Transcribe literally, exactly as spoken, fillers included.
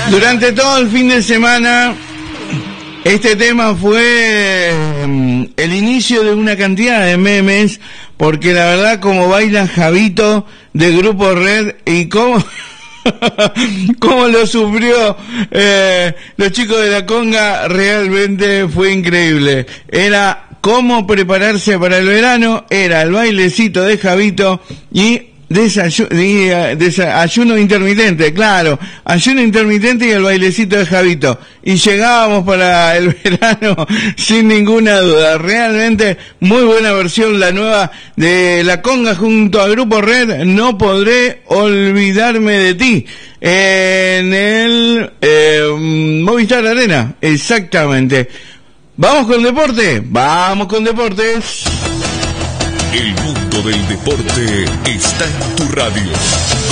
Durante todo el fin de semana, este tema fue el inicio de una cantidad de memes, porque la verdad como baila Javito de Grupo Red y cómo, cómo lo sufrió eh, los chicos de la conga, realmente fue increíble. Era cómo prepararse para el verano, era el bailecito de Javito y Desayu desa ayuno intermitente, claro, ayuno intermitente y el bailecito de Javito, y llegábamos para el verano sin ninguna duda. Realmente muy buena versión la nueva de la conga junto a Grupo Red, No Podré Olvidarme de Ti, en el eh, Movistar Arena, exactamente. ¿Vamos con deporte? Vamos con deportes. El mundo del deporte está en tu radio.